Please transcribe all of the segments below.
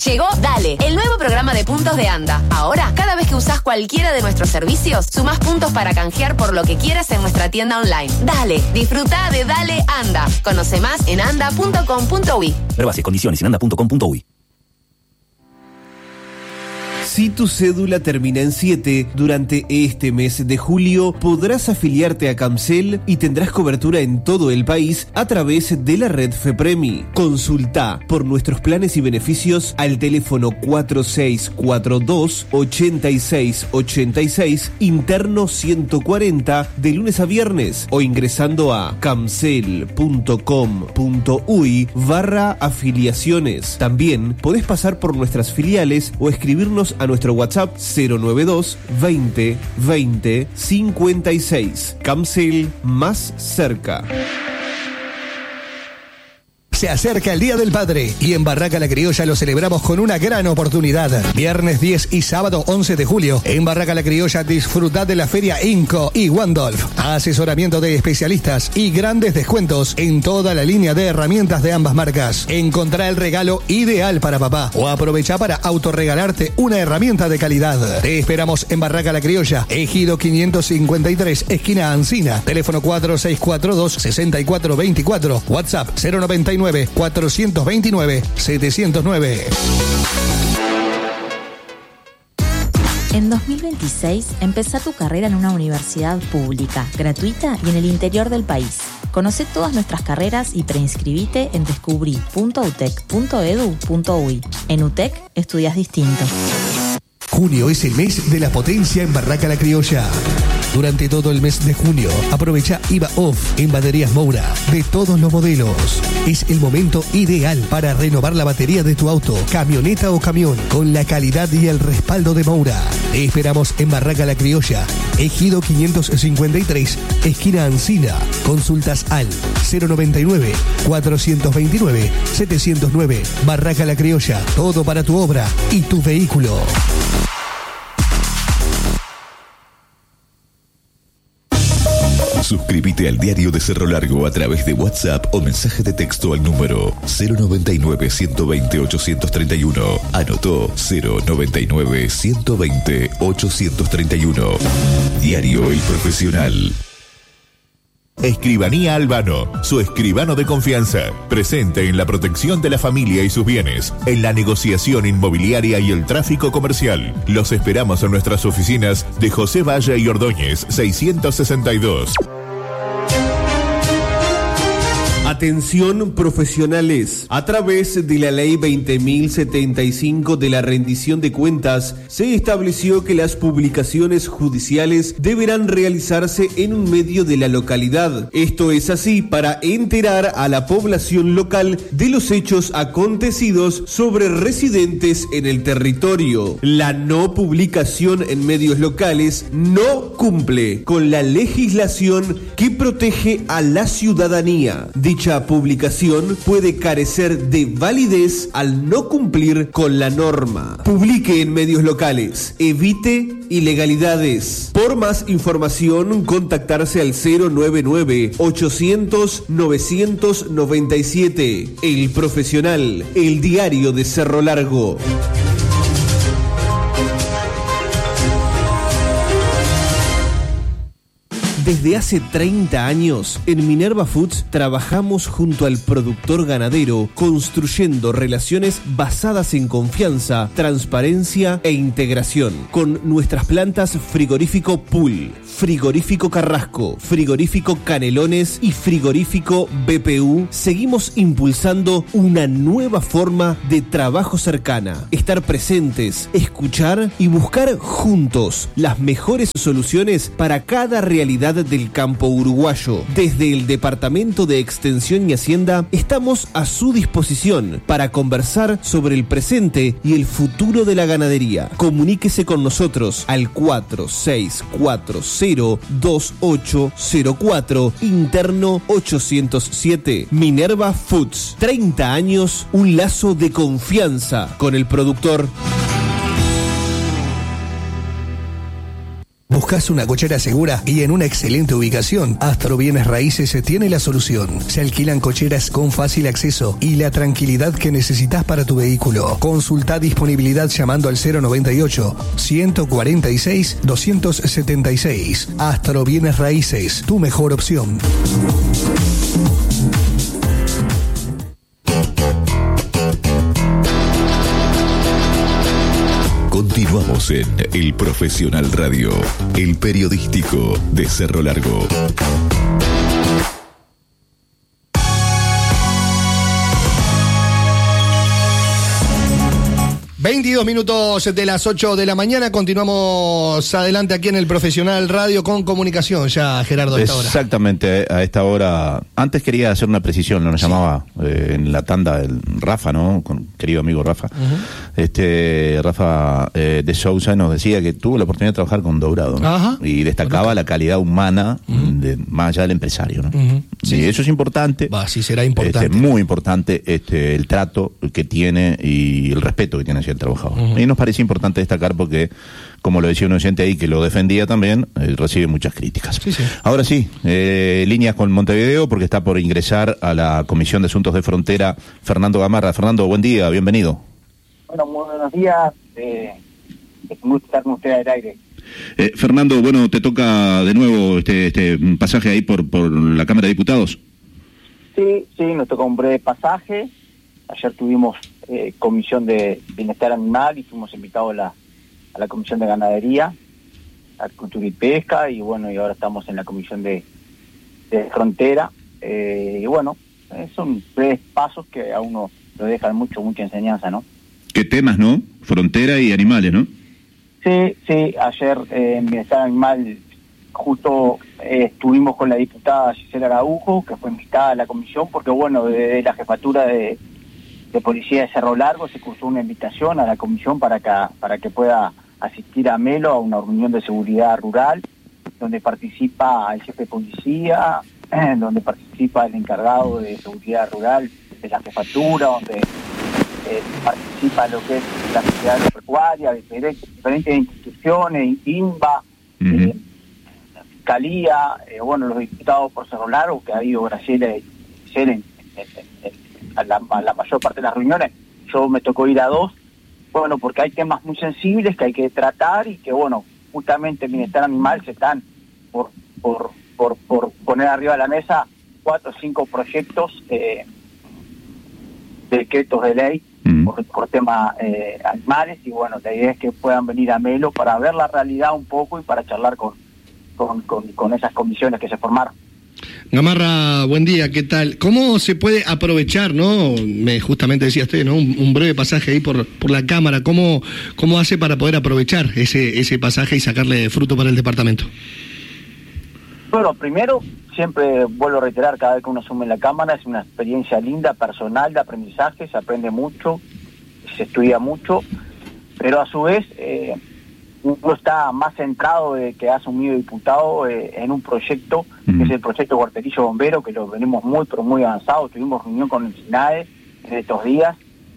Llegó Dale, el nuevo programa de puntos de ANDA. Ahora, cada vez que usás cualquiera de nuestros servicios, sumás puntos para canjear por lo que quieras en nuestra tienda online. Dale, disfruta de Dale ANDA. Conoce más en anda.com.uy. Ver bases, condiciones en anda.com.uy. Si tu cédula termina en 7, durante este mes de julio podrás afiliarte a Camcel y tendrás cobertura en todo el país a través de la red FEPREMI. Consulta por nuestros planes y beneficios al teléfono 4642-8686, interno 140, de lunes a viernes, o ingresando a camcel.com.uy/afiliaciones. También podés pasar por nuestras filiales o escribirnos a nuestro WhatsApp 092 20 20 56. Camcel, más cerca. Se acerca el Día del Padre y en Barraca La Criolla lo celebramos con una gran oportunidad. Viernes 10 y sábado 11 de julio, en Barraca La Criolla disfrutad de la Feria Inco y Wandolf. Asesoramiento de especialistas y grandes descuentos en toda la línea de herramientas de ambas marcas. Encontrá el regalo ideal para papá o aprovecha para autorregalarte una herramienta de calidad. Te esperamos en Barraca La Criolla, Ejido 553, esquina Ancina. Teléfono 4642-6424. WhatsApp 099 429 709. En 2026, empezá tu carrera en una universidad pública, gratuita y en el interior del país. Conoce todas nuestras carreras y preinscribite en descubrí.utec.edu.uy. En UTEC estudias distinto. Junio es el mes de la potencia en Barraca La Criolla. Durante todo el mes de junio, aprovecha IVA off en Baterías Moura de todos los modelos. Es el momento ideal para renovar la batería de tu auto, camioneta o camión con la calidad y el respaldo de Moura. Te esperamos en Barraca La Criolla, Ejido 553, esquina Ancina. Consultas al 099 429 709. Barraca La Criolla, todo para tu obra y tu vehículo. Suscríbete al Diario de Cerro Largo a través de WhatsApp o mensaje de texto al número 099 120 831. Anotó 099 120 831. Diario El Profesional. Escribanía Albano, su escribano de confianza, presente en la protección de la familia y sus bienes, en la negociación inmobiliaria y el tráfico comercial. Los esperamos en nuestras oficinas de José Valle y Ordóñez, 662. Atención profesionales. A través de la Ley 20.075 de la rendición de cuentas, se estableció que las publicaciones judiciales deberán realizarse en un medio de la localidad. Esto es así para enterar a la población local de los hechos acontecidos sobre residentes en el territorio. La no publicación en medios locales no cumple con la legislación que protege a la ciudadanía. Dicha publicación puede carecer de validez al no cumplir con la norma. Publique en medios locales. Evite ilegalidades. Por más información, contactarse al 099 800 997. El Profesional, el diario de Cerro Largo. Desde hace 30 años, en Minerva Foods trabajamos junto al productor ganadero, construyendo relaciones basadas en confianza, transparencia e integración. Con nuestras plantas Frigorífico Pool, Frigorífico Carrasco, Frigorífico Canelones y Frigorífico BPU, seguimos impulsando una nueva forma de trabajo cercana. Estar presentes, escuchar y buscar juntos las mejores soluciones para cada realidad del campo uruguayo. Desde el Departamento de Extensión y Hacienda estamos a su disposición para conversar sobre el presente y el futuro de la ganadería. Comuníquese con nosotros al 46402804, interno 807. Minerva Foods, 30 años, un lazo de confianza con el productor. ¿Buscas una cochera segura y en una excelente ubicación? Astro Bienes Raíces tiene la solución. Se alquilan cocheras con fácil acceso y la tranquilidad que necesitas para tu vehículo. Consulta disponibilidad llamando al 098-146-276. Astro Bienes Raíces, tu mejor opción. Continuamos en El Profesional Radio, el periodístico de Cerro Largo. 22 minutos de las 8 de la mañana, continuamos adelante aquí en El Profesional Radio con comunicación ya, Gerardo, a esta hora. Exactamente, a esta hora. Antes quería hacer una precisión, nos llamaba en la tanda el Rafa, ¿no? Con querido amigo Rafa. Rafa de Sousa nos decía que tuvo la oportunidad de trabajar con Dourado, ¿no? Ajá. Y destacaba la calidad humana más allá del empresario, ¿no? Sí, eso es importante. Sí, será importante. Muy importante el trato que tiene y el respeto que tiene hacia el trabajador. Y nos parece importante destacar porque, como lo decía un oyente ahí que lo defendía también, recibe muchas críticas. Sí. Ahora sí, líneas con Montevideo porque está por ingresar a la Comisión de Asuntos de Frontera Fernando Gamarra. Fernando, buen día, bienvenido. Bueno, muy buenos días. Es muy estar con usted al aire. Fernando, bueno, te toca de nuevo este pasaje ahí por la Cámara de Diputados. Sí, nos tocó un breve pasaje. Ayer tuvimos comisión de bienestar animal y fuimos invitados a la comisión de ganadería, agricultura y pesca, y bueno, y ahora estamos en la comisión de frontera. Y bueno, son breves pasos que a uno lo dejan mucha enseñanza, ¿no? ¿Qué temas, no? Frontera y animales, ¿no? Sí, ayer en Bienestar Animal justo estuvimos con la diputada Gisela Araujo, que fue invitada a la comisión, porque bueno, de la jefatura de Policía de Cerro Largo se cursó una invitación a la comisión para que pueda asistir a Melo a una reunión de seguridad rural, donde participa el jefe de policía, donde participa el encargado de seguridad rural de la jefatura, donde participa lo que es la sociedad agropecuaria, diferentes instituciones, INVA, Fiscalía, bueno, los diputados por Cerro Largo, que ha ido Graciela y Gisela a la mayor parte de las reuniones. Yo me tocó ir a 2, bueno, porque hay temas muy sensibles que hay que tratar y que, bueno, justamente en Bienestar Animal se están por poner arriba de la mesa 4 o 5 proyectos, decretos de ley por temas animales, y bueno, la idea es que puedan venir a Melo para ver la realidad un poco y para charlar con esas comisiones que se formaron. Gamarra, buen día, ¿qué tal? ¿Cómo se puede aprovechar, no? Justamente decía usted, ¿no? Un breve pasaje ahí por la Cámara. ¿Cómo hace para poder aprovechar ese pasaje y sacarle fruto para el departamento? Bueno, primero, siempre vuelvo a reiterar, cada vez que uno asume la Cámara, es una experiencia linda, personal, de aprendizaje, se aprende mucho, se estudia mucho, pero a su vez uno está más centrado de que ha asumido diputado en un proyecto, que es el proyecto Cuartelillo Bombero, que lo venimos muy avanzado. Tuvimos reunión con el SINAE en estos días,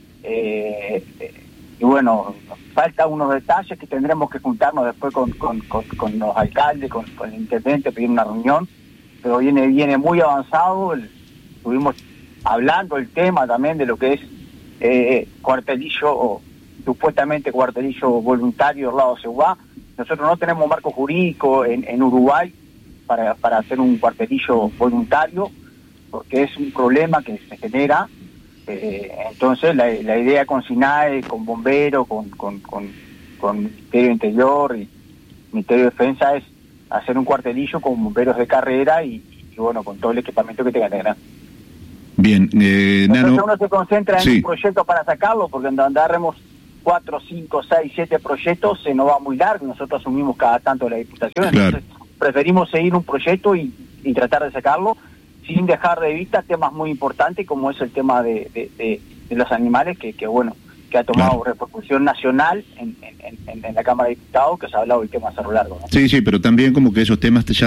y bueno, falta unos detalles que tendremos que juntarnos después con los alcaldes, con el intendente, pedir una reunión, pero viene muy avanzado. Estuvimos hablando el tema también de lo que es cuartelillo, supuestamente cuartelillo voluntario del lado de Ceubá. Nosotros no tenemos marco jurídico en Uruguay para hacer un cuartelillo voluntario, porque es un problema que se genera. Entonces la idea con SINAE, con bomberos, con Ministerio de Interior y Ministerio de Defensa es hacer un cuartelillo con bomberos de carrera y bueno, con todo el equipamiento que tenga que tener. Bien, entonces uno se concentra en un proyecto para sacarlo, porque cuando agarremos 4, 5, 6, 7 proyectos se nos va muy largo. Nosotros asumimos cada tanto la diputación, entonces preferimos seguir un proyecto y tratar de sacarlo sin dejar de vista temas muy importantes como es el tema de los animales, que bueno, que ha tomado repercusión nacional en la Cámara de Diputados, que se ha hablado del tema Cerro Largo, ¿no? Sí, pero también como que esos temas ya